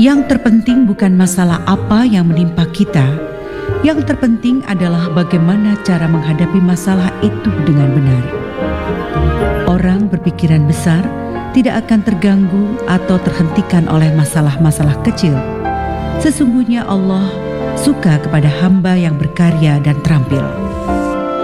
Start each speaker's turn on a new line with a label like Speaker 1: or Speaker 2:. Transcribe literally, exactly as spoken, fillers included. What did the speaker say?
Speaker 1: Yang terpenting bukan masalah apa yang menimpa kita. Yang terpenting adalah bagaimana cara menghadapi masalah itu dengan benar. Orang berpikiran besar tidak akan terganggu atau terhentikan oleh masalah-masalah kecil. Sesungguhnya Allah suka kepada hamba yang berkarya dan terampil.